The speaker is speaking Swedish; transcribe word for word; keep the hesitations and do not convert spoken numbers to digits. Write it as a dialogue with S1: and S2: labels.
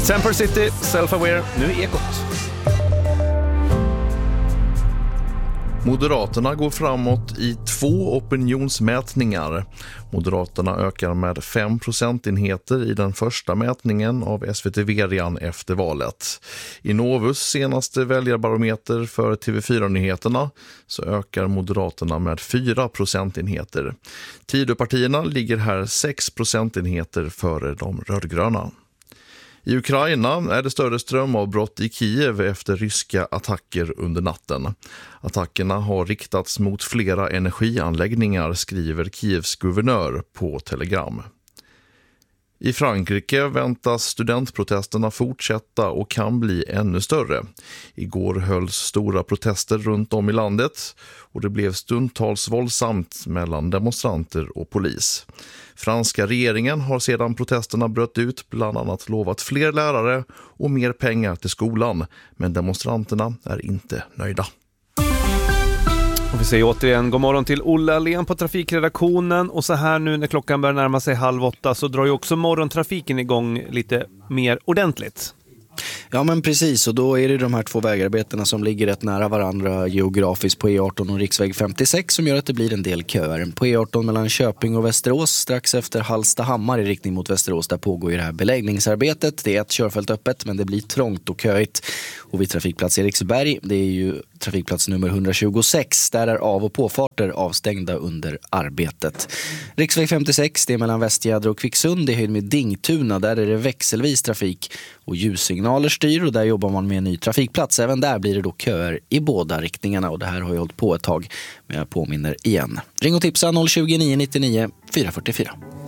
S1: Semper City, Self-Aware, nu är Ekot.
S2: Moderaterna går framåt i två opinionsmätningar. Moderaterna ökar med fem procentenheter i den första mätningen av S V T-Verian efter valet. I Novus senaste väljarbarometer för T V fyra-nyheterna så ökar Moderaterna med fyra procentenheter. Tidöpartierna ligger här sex procentenheter före de rödgröna. I Ukraina är det större strömavbrott i Kiev efter ryska attacker under natten. Attackerna har riktats mot flera energianläggningar, skriver Kievs guvernör på Telegram. I Frankrike väntas studentprotesterna fortsätta och kan bli ännu större. Igår hölls stora protester runt om i landet och det blev stundtals våldsamt mellan demonstranter och polis. Franska regeringen har sedan protesterna bröt ut bland annat lovat fler lärare och mer pengar till skolan, men demonstranterna är inte nöjda.
S1: Och vi säger återigen god morgon till Olle Alén på trafikredaktionen, och så här nu när klockan börjar närma sig halv åtta så drar ju också morgontrafiken igång lite mer ordentligt.
S3: Ja men precis, och då är det de här två vägarbetena som ligger rätt nära varandra geografiskt på E arton och riksväg femtiosex som gör att det blir en del köer. På E arton mellan Köping och Västerås strax efter Hallstahammar i riktning mot Västerås, där pågår ju det här beläggningsarbetet. Det är ett körfält öppet men det blir trångt och köigt. Och vid trafikplats Eriksberg, det är ju trafikplats nummer etthundratjugosex, där är av- och påfarter avstängda under arbetet. Riksväg femtiosex, det är mellan Västgädre och Kvicksund, det är höjd med Dingtuna, där är det växelvis trafik och ljussignaler styr, och där jobbar man med en ny trafikplats. Även där blir det då köer i båda riktningarna, och det här har ju hållit på ett tag, men jag påminner igen. Ring och tipsa noll tjugo, nio nittionio, fyra fyrtiofyra.